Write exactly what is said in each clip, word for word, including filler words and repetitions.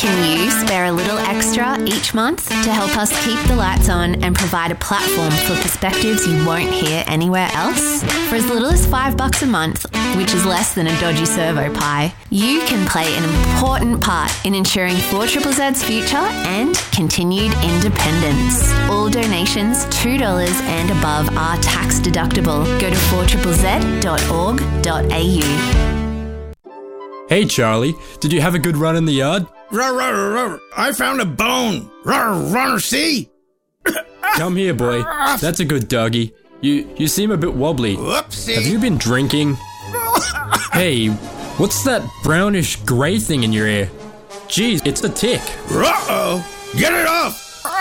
Can you spare a little extra each month to help us keep the lights on and provide a platform for perspectives you won't hear anywhere else? For as little as five bucks a month, which is less than a dodgy servo pie, you can play an important part in ensuring four Z Z Z's future and continued independence. All donations two dollars and above are tax deductible. Go to four z z z dot org dot a u. Hey Charlie, did you have a good run in the yard? Ruh, ruh, ruh, ruh. I found a bone. Ruh, ruh, see? Come here, boy. That's a good doggy. You you seem a bit wobbly. Whoopsie. Have you been drinking? Hey, what's that brownish grey thing in your ear? Geez, it's a tick. Uh-oh. Get it off.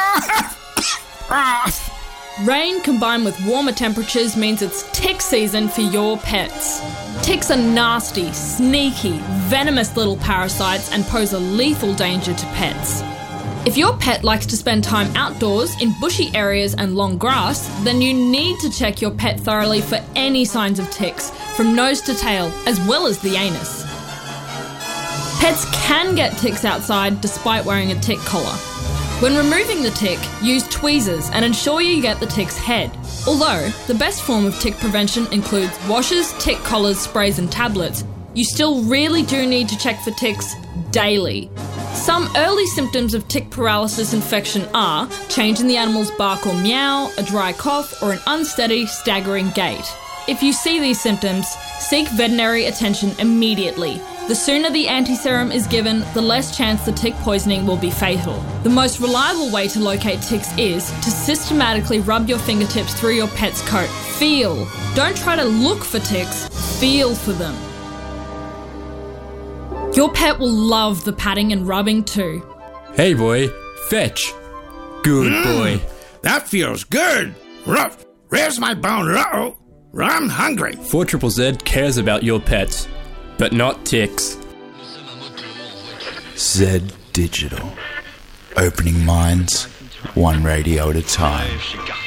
Rain combined with warmer temperatures means it's tick season for your pets. Ticks are nasty, sneaky, venomous little parasites and pose a lethal danger to pets. If your pet likes to spend time outdoors in bushy areas and long grass, then you need to check your pet thoroughly for any signs of ticks, from nose to tail, as well as the anus. Pets can get ticks outside despite wearing a tick collar. When removing the tick, use tweezers and ensure you get the tick's head. Although the best form of tick prevention includes washes, tick collars, sprays and tablets, you still really do need to check for ticks daily. Some early symptoms of tick paralysis infection are change in the animal's bark or meow, a dry cough or an unsteady, staggering gait. If you see these symptoms, seek veterinary attention immediately. The sooner the antiserum is given, the less chance the tick poisoning will be fatal. The most reliable way to locate ticks is to systematically rub your fingertips through your pet's coat. Feel. Don't try to look for ticks, feel for them. Your pet will love the patting and rubbing too. Hey boy, fetch. Good Mm, boy. That feels good. Ruff. Where's my bone? Uh-oh. I'm hungry. four Z Z Z cares about your pets, but not ticks. Z Digital. Opening minds, one radio at a time.